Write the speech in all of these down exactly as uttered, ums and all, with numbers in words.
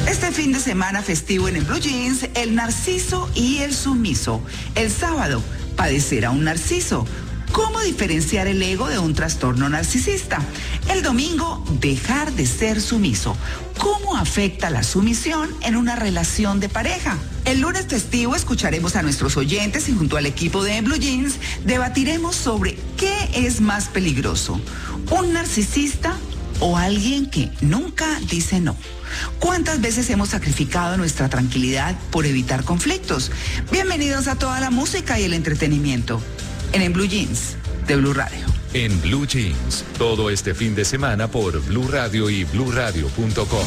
Este fin de semana festivo en el Blue Jeans, el narciso y el sumiso. El sábado, padecer a un narciso. ¿Cómo diferenciar el ego de un trastorno narcisista? El domingo, dejar de ser sumiso. ¿Cómo afecta la sumisión en una relación de pareja? El lunes festivo escucharemos a nuestros oyentes y junto al equipo de Blue Jeans debatiremos sobre qué es más peligroso, un narcisista o alguien que nunca dice no. ¿Cuántas veces hemos sacrificado nuestra tranquilidad por evitar conflictos? Bienvenidos a toda la música y el entretenimiento en, en Blue Jeans de Blue Radio. En Blue Jeans, todo este fin de semana por Blue Radio y blue radio punto com.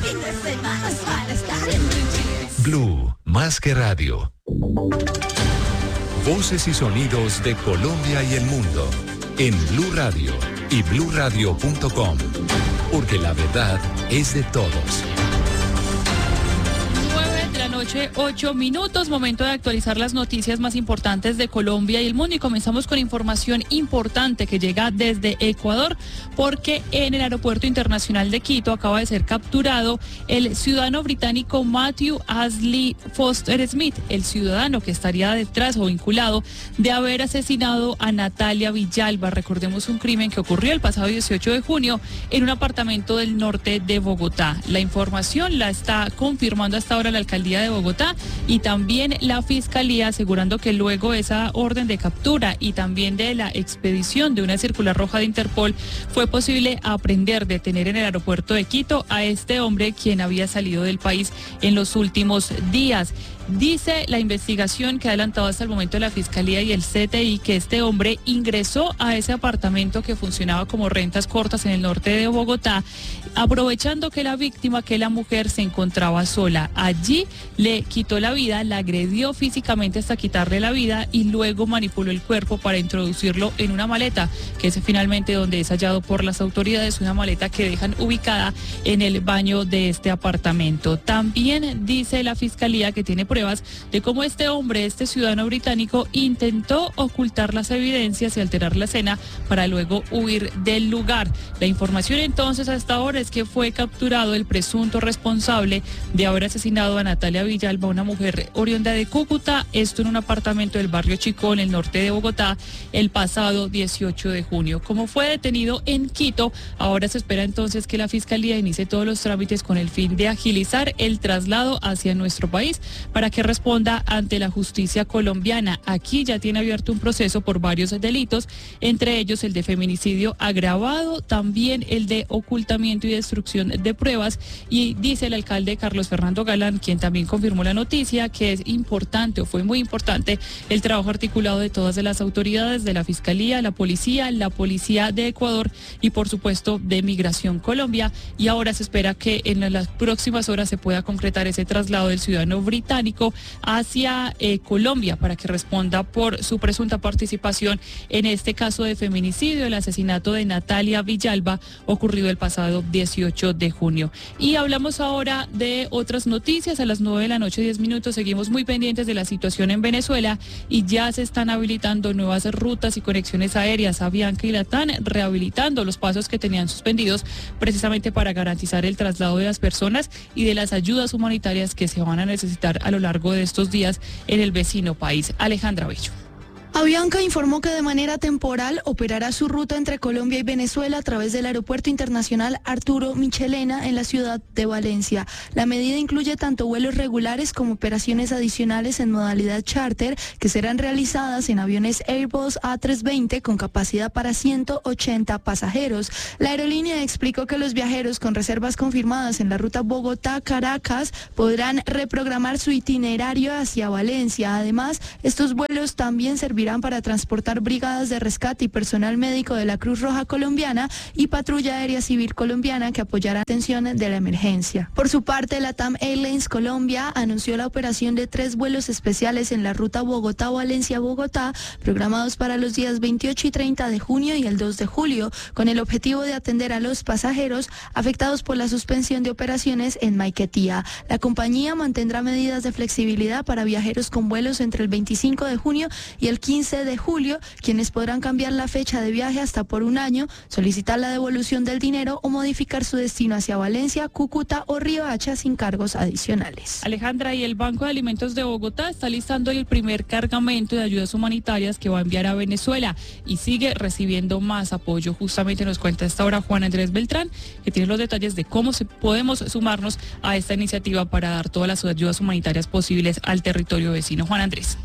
Blue, más que radio. Voces y sonidos de Colombia y el mundo en Blue Radio y blue radio punto com, porque la verdad es de todos. Noche, ocho minutos, momento de actualizar las noticias más importantes de Colombia y el mundo, y comenzamos con información importante que llega desde Ecuador, porque en el aeropuerto internacional de Quito acaba de ser capturado el ciudadano británico Matthew Ashley Foster Smith, el ciudadano que estaría detrás o vinculado de haber asesinado a Natalia Villalba. Recordemos un crimen que ocurrió el pasado dieciocho de junio en un apartamento del norte de Bogotá. La información la está confirmando hasta ahora la alcaldía de Bogotá y también la Fiscalía, asegurando que luego esa orden de captura y también de la expedición de una circular roja de Interpol fue posible aprehender, detener en el aeropuerto de Quito a este hombre quien había salido del país en los últimos días. Dice la investigación que ha adelantado hasta el momento la Fiscalía y el C T I que este hombre ingresó a ese apartamento que funcionaba como rentas cortas en el norte de Bogotá, aprovechando que la víctima, que la mujer, se encontraba sola. Allí le quitó la vida, la agredió físicamente hasta quitarle la vida y luego manipuló el cuerpo para introducirlo en una maleta, que es finalmente donde es hallado por las autoridades, una maleta que dejan ubicada en el baño de este apartamento. También dice la Fiscalía que tiene pruebas de cómo este hombre, este ciudadano británico, intentó ocultar las evidencias y alterar la escena para luego huir del lugar. La información entonces hasta ahora es que fue capturado el presunto responsable de haber asesinado a Natalia Villalba, una mujer oriunda de Cúcuta, esto en un apartamento del barrio Chicó, en el norte de Bogotá, el pasado dieciocho de junio. Como fue detenido en Quito, ahora se espera entonces que la Fiscalía inicie todos los trámites con el fin de agilizar el traslado hacia nuestro país para que responda ante la justicia colombiana. Aquí ya tiene abierto un proceso por varios delitos, entre ellos el de feminicidio agravado, también el de ocultamiento y destrucción de pruebas, y dice el alcalde Carlos Fernando Galán, quien también confirmó la noticia, que es importante o fue muy importante el trabajo articulado de todas las autoridades, de la Fiscalía, la Policía, la Policía de Ecuador y por supuesto de Migración Colombia, y ahora se espera que en las próximas horas se pueda concretar ese traslado del ciudadano británico hacia eh, Colombia para que responda por su presunta participación en este caso de feminicidio, el asesinato de Natalia Villalba ocurrido el pasado dieciocho de junio. Y hablamos ahora de otras noticias. A las nueve de la noche, diez minutos, seguimos muy pendientes de la situación en Venezuela y ya se están habilitando nuevas rutas y conexiones aéreas. Avianca y Latam rehabilitando los pasos que tenían suspendidos precisamente para garantizar el traslado de las personas y de las ayudas humanitarias que se van a necesitar a lo largo de estos días en el vecino país. Alejandra Bello. Avianca informó que de manera temporal operará su ruta entre Colombia y Venezuela a través del Aeropuerto Internacional Arturo Michelena en la ciudad de Valencia. La medida incluye tanto vuelos regulares como operaciones adicionales en modalidad charter que serán realizadas en aviones Airbus A trescientos veinte con capacidad para ciento ochenta pasajeros. La aerolínea explicó que los viajeros con reservas confirmadas en la ruta Bogotá-Caracas podrán reprogramar su itinerario hacia Valencia. Además, estos vuelos también servirán para transportar brigadas de rescate y personal médico de la Cruz Roja Colombiana y Patrulla Aérea Civil Colombiana que apoyará atención de la emergencia. Por su parte, Latam Airlines Colombia anunció la operación de tres vuelos especiales en la ruta Bogotá-Valencia-Bogotá, programados para los días veintiocho y treinta de junio y el dos de julio, con el objetivo de atender a los pasajeros afectados por la suspensión de operaciones en Maiquetía. La compañía mantendrá medidas de flexibilidad para viajeros con vuelos entre el veinticinco de junio y el quince quince de julio, quienes podrán cambiar la fecha de viaje hasta por un año, solicitar la devolución del dinero o modificar su destino hacia Valencia, Cúcuta o Riohacha sin cargos adicionales. Alejandra, y el Banco de Alimentos de Bogotá está listando el primer cargamento de ayudas humanitarias que va a enviar a Venezuela y sigue recibiendo más apoyo. Justamente nos cuenta a esta hora Juan Andrés Beltrán, que tiene los detalles de cómo se, podemos sumarnos a esta iniciativa para dar todas las ayudas humanitarias posibles al territorio vecino. Juan Andrés.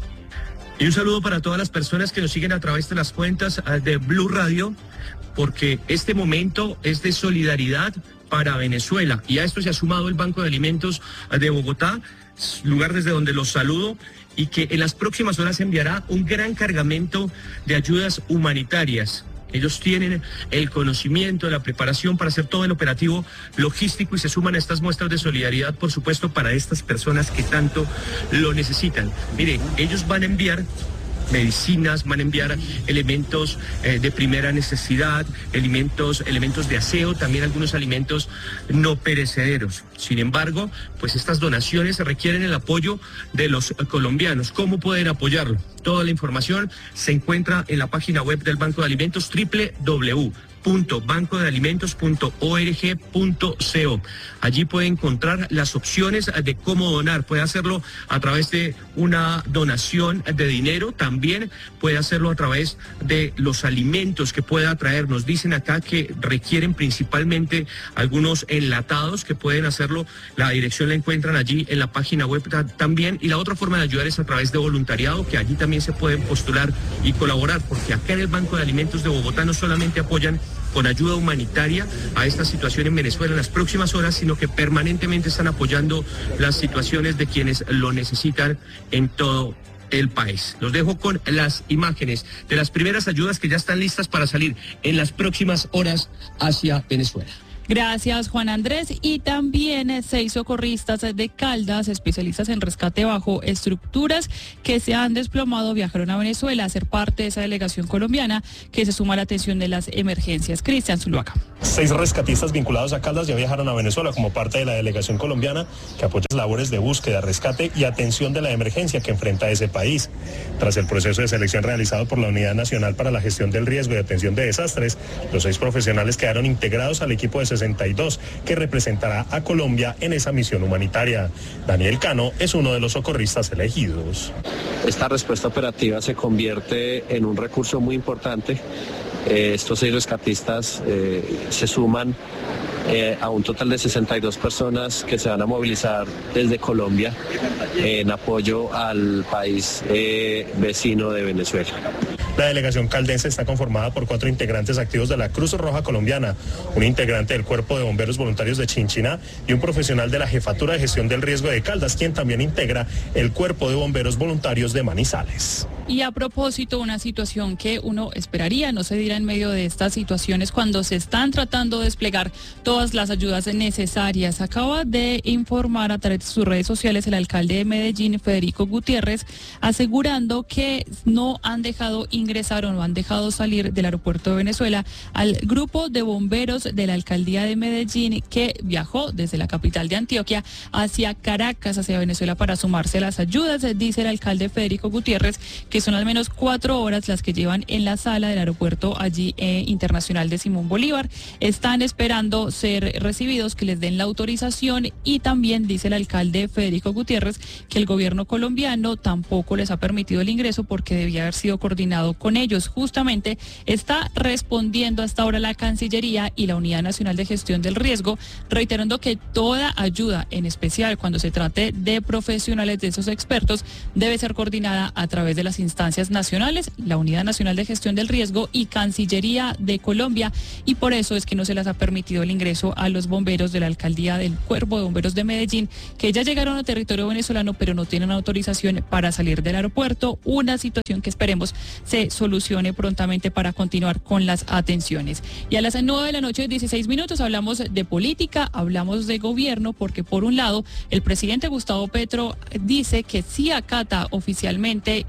Y un saludo para todas las personas que nos siguen a través de las cuentas de Blue Radio, porque este momento es de solidaridad para Venezuela. Y a esto se ha sumado el Banco de Alimentos de Bogotá, lugar desde donde los saludo, y que en las próximas horas enviará un gran cargamento de ayudas humanitarias. Ellos tienen el conocimiento, la preparación para hacer todo el operativo logístico y se suman a estas muestras de solidaridad, por supuesto, para estas personas que tanto lo necesitan. Mire, ellos van a enviar medicinas, van a enviar elementos eh, de primera necesidad, elementos, elementos de aseo, también algunos alimentos no perecederos. Sin embargo, pues estas donaciones requieren el apoyo de los colombianos. ¿Cómo pueden apoyarlo? Toda la información se encuentra en la página web del Banco de Alimentos, doble u doble u doble u punto banco de alimentos punto org punto co. Allí puede encontrar las opciones de cómo donar. Puede hacerlo a través de una donación de dinero, también puede hacerlo a través de los alimentos que pueda traer. Nos dicen acá que requieren principalmente algunos enlatados, que pueden hacerlo. La dirección la encuentran allí en la página web también. Y la otra forma de ayudar es a través de voluntariado, que allí también se pueden postular y colaborar, porque acá en el Banco de Alimentos de Bogotá no solamente apoyan con ayuda humanitaria a esta situación en Venezuela en las próximas horas, sino que permanentemente están apoyando las situaciones de quienes lo necesitan en todo el país. Los dejo con las imágenes de las primeras ayudas que ya están listas para salir en las próximas horas hacia Venezuela. Gracias, Juan Andrés. Y también eh, seis socorristas de Caldas, especialistas en rescate bajo estructuras que se han desplomado, viajaron a Venezuela a ser parte de esa delegación colombiana que se suma a la atención de las emergencias. Cristian Zuluaga. Seis rescatistas vinculados a Caldas ya viajaron a Venezuela como parte de la delegación colombiana que apoya las labores de búsqueda, rescate y atención de la emergencia que enfrenta ese país. Tras el proceso de selección realizado por la Unidad Nacional para la Gestión del Riesgo y Atención de Desastres, los seis profesionales quedaron integrados al equipo de sesenta y dos que representará a Colombia en esa misión humanitaria. Daniel Cano es uno de los socorristas elegidos. Esta respuesta operativa se convierte en un recurso muy importante. Eh, estos seis rescatistas eh, se suman eh, a un total de sesenta y dos personas que se van a movilizar desde Colombia eh, en apoyo al país eh, vecino de Venezuela. La delegación caldense está conformada por cuatro integrantes activos de la Cruz Roja Colombiana, un integrante del Cuerpo de Bomberos Voluntarios de Chinchiná y un profesional de la Jefatura de Gestión del Riesgo de Caldas, quien también integra el Cuerpo de Bomberos Voluntarios de Manizales. Y a propósito, una situación que uno esperaría no se dirá en medio de estas situaciones cuando se están tratando de desplegar todas las ayudas necesarias. Acaba de informar a través de sus redes sociales el alcalde de Medellín, Federico Gutiérrez, asegurando que no han dejado ingresar o no han dejado salir del aeropuerto de Venezuela al grupo de bomberos de la alcaldía de Medellín que viajó desde la capital de Antioquia hacia Caracas, hacia Venezuela, para sumarse a las ayudas. Dice el alcalde Federico Gutiérrez que son al menos cuatro horas las que llevan en la sala del aeropuerto allí eh, internacional de Simón Bolívar. Están esperando ser recibidos, que les den la autorización, y también dice el alcalde Federico Gutiérrez que el gobierno colombiano tampoco les ha permitido el ingreso porque debía haber sido coordinado con ellos. Justamente está respondiendo hasta ahora la Cancillería y la Unidad Nacional de Gestión del Riesgo, reiterando que toda ayuda, en especial cuando se trate de profesionales, de esos expertos, debe ser coordinada a través de las instancias nacionales, la Unidad Nacional de Gestión del Riesgo y Cancillería de Colombia, y por eso es que no se les ha permitido el ingreso a los bomberos de la alcaldía del Cuerpo de Bomberos de Medellín, que ya llegaron a territorio venezolano pero no tienen autorización para salir del aeropuerto. Una situación que esperemos se solucione prontamente para continuar con las atenciones. Y a las nueve de la noche, dieciséis minutos, hablamos de política, hablamos de gobierno, porque por un lado el presidente Gustavo Petro dice que sí acata oficialmente eh, los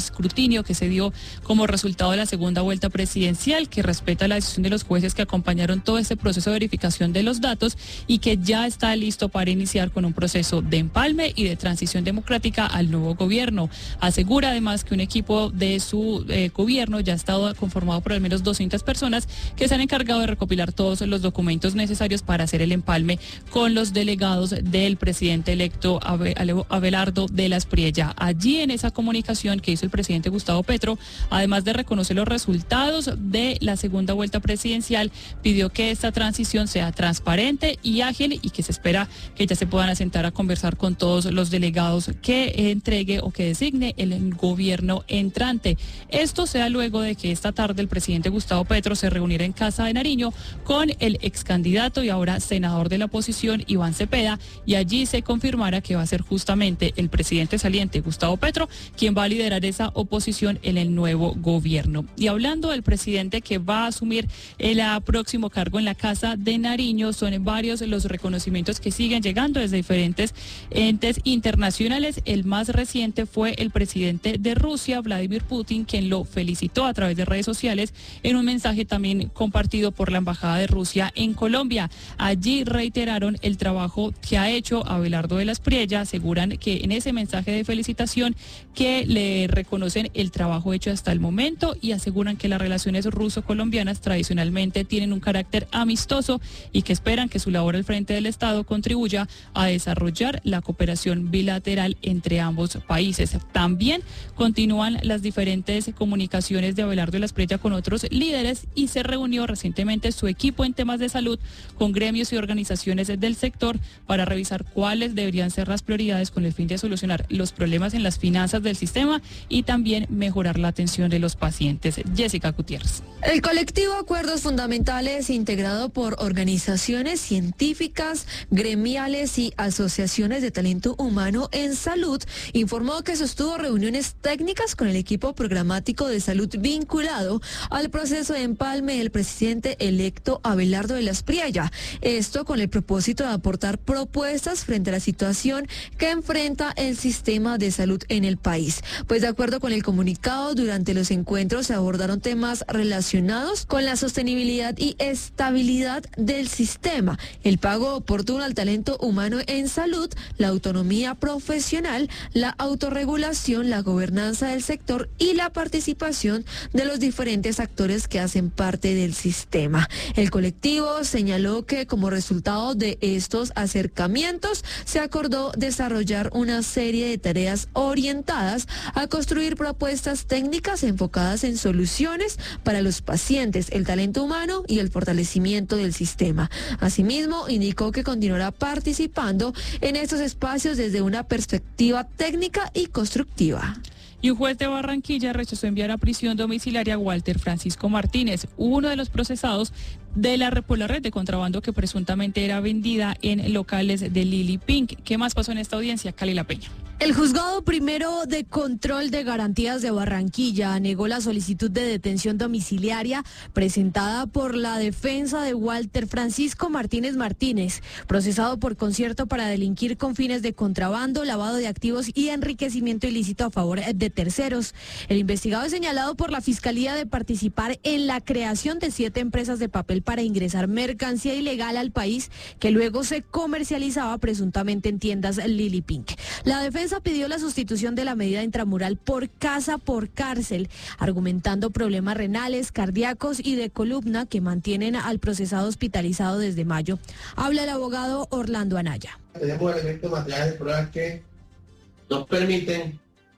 escrutinio que se dio como resultado de la segunda vuelta presidencial, que respeta la decisión de los jueces que acompañaron todo este proceso de verificación de los datos y que ya está listo para iniciar con un proceso de empalme y de transición democrática al nuevo gobierno. Asegura además que un equipo de su eh, gobierno ya ha estado conformado por al menos doscientas personas que se han encargado de recopilar todos los documentos necesarios para hacer el empalme con los delegados del presidente electo Abelardo de la Espriella. Allí en esa comunicación que hizo el presidente Gustavo Petro, además de reconocer los resultados de la segunda vuelta presidencial, pidió que esta transición sea transparente y ágil y que se espera que ya se puedan asentar a conversar con todos los delegados que entregue o que designe el gobierno entrante. Esto sea luego de que esta tarde el presidente Gustavo Petro se reuniera en Casa de Nariño con el ex candidato y ahora senador de la oposición Iván Cepeda, y allí se confirmara que va a ser justamente el presidente saliente Gustavo Petro quien va a liderar esa oposición en el nuevo gobierno. Y hablando del presidente que va a asumir el próximo cargo en la Casa de Nariño, son varios los reconocimientos que siguen llegando desde diferentes entes internacionales. El más reciente fue el presidente de Rusia, Vladimir Putin, quien lo felicitó a través de redes sociales en un mensaje también compartido por la Embajada de Rusia en Colombia. Allí reiteraron el trabajo que ha hecho Abelardo de la Espriella, aseguran que en ese mensaje de felicitación que le reconocen el trabajo hecho hasta el momento y aseguran que las relaciones ruso-colombianas tradicionalmente tienen un carácter amistoso y que esperan que su labor al frente del Estado contribuya a desarrollar la cooperación bilateral entre ambos países. También continúan las diferentes comunicaciones de Abelardo de la Espriella con otros líderes y se reunió recientemente su equipo en temas de salud con gremios y organizaciones del sector para revisar cuáles deberían ser las prioridades con el fin de solucionar los problemas en las finanzas del sistema y también mejorar la atención de los pacientes. Jessica Gutiérrez. El colectivo Acuerdos Fundamentales, integrado por organizaciones científicas, gremiales y asociaciones de talento humano en salud, informó que sostuvo reuniones técnicas con el equipo programático de salud vinculado al proceso de empalme del presidente electo Abelardo de la Espriella. Esto con el propósito de aportar propuestas frente a la situación que enfrenta el sistema de salud en el país. Pues de acuerdo con el comunicado, durante los encuentros se abordaron temas relacionados con la sostenibilidad y estabilidad del sistema, el pago oportuno al talento humano en salud, la autonomía profesional, la autorregulación, la gobernanza del sector y la participación de los diferentes actores que hacen parte del sistema. El colectivo señaló que como resultado de estos acercamientos se acordó desarrollar una serie de tareas orientadas a construir propuestas técnicas enfocadas en soluciones para los pacientes, el talento humano y el fortalecimiento del sistema. Asimismo, indicó que continuará participando en estos espacios desde una perspectiva técnica y constructiva. Y un juez de Barranquilla rechazó enviar a prisión domiciliaria a Walter Francisco Martínez, uno de los procesados de la, por la red de contrabando que presuntamente era vendida en locales de Lily Pink. ¿Qué más pasó en esta audiencia? Calila Peña. El juzgado primero de control de garantías de Barranquilla negó la solicitud de detención domiciliaria presentada por la defensa de Walter Francisco Martínez Martínez, procesado por concierto para delinquir con fines de contrabando, lavado de activos y enriquecimiento ilícito a favor de terceros. El investigado es señalado por la Fiscalía de participar en la creación de siete empresas de papel para ingresar mercancía ilegal al país que luego se comercializaba presuntamente en tiendas Lily Pink. La defensa pidió la sustitución de la medida intramural por casa por cárcel, argumentando problemas renales, cardíacos y de columna que mantienen al procesado hospitalizado desde mayo. Habla el abogado Orlando Anaya. Tenemos elementos materiales de pruebas que nos permiten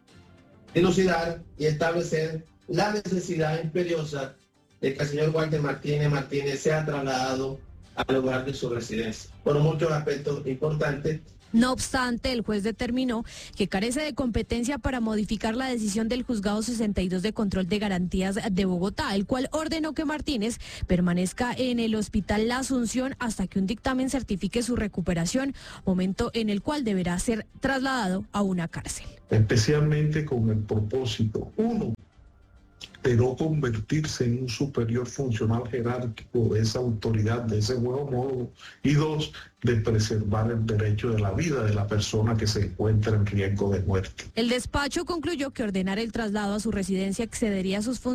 dilucidar y establecer la necesidad imperiosa de que el señor Walter Martínez Martínez sea trasladado al lugar de su residencia, por muchos aspectos importantes. No obstante, el juez determinó que carece de competencia para modificar la decisión del Juzgado sesenta y dos de Control de Garantías de Bogotá, el cual ordenó que Martínez permanezca en el Hospital La Asunción hasta que un dictamen certifique su recuperación, momento en el cual deberá ser trasladado a una cárcel. Especialmente con el propósito, uno, de no convertirse en un superior funcional jerárquico de esa autoridad, de ese buen homólogo, y dos, de preservar el derecho de la vida de la persona que se encuentra en riesgo de muerte. El despacho concluyó que ordenar el traslado a su residencia excedería sus funciones